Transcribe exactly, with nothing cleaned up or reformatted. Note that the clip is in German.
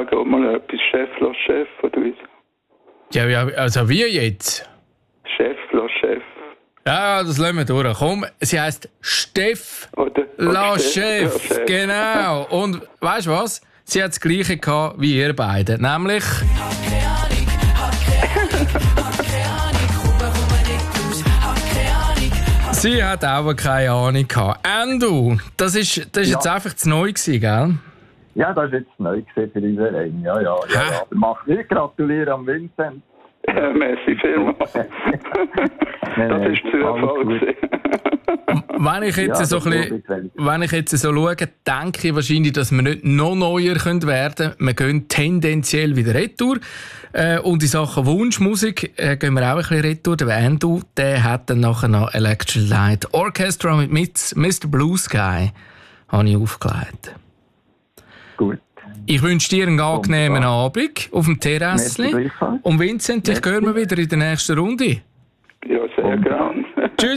sagen, ob mal etwas Chef los Chef oder wie? Ja, ja, also wie jetzt? Chef los Chef. Ja, das lassen wir durch. Komm, sie heisst Steff Oder, La oder Chef. Chef. Genau. Und weißt du was? Sie hat das Gleiche gehabt wie ihr beide. Nämlich. Sie hat auch keine Ahnung gehabt. Endo, das ist, das ist Ja. jetzt einfach zu neu gewesen, gell? Ja, das ist jetzt neu gewesen für unseren Verein. Ja, ja, ja. Hä? ja. Aber mach ich gratuliere am Vincent. Ja, merci vielmals. Das ist zu Erfolg gewesen. Wenn ich jetzt Ja, so das ein glaube bisschen, ich. wenn ich jetzt so schaue, denke ich wahrscheinlich, dass wir nicht noch neuer können werden können. Wir gehen tendenziell wieder retour. Äh, und in Sachen Wunschmusik äh, gehen wir auch ein bisschen retour. Der Endo, der hat dann nachher noch Electric Light Orchestra mit Mister Blue Sky habe ich aufgelegt. Gut. Ich wünsche dir einen angenehmen Wunderbar. Abend auf dem Merci Terrassli. gleichfalls. Und Vincent, dich Merci. hören wir wieder in der nächsten Runde. Ja, sehr gern. Tschüss.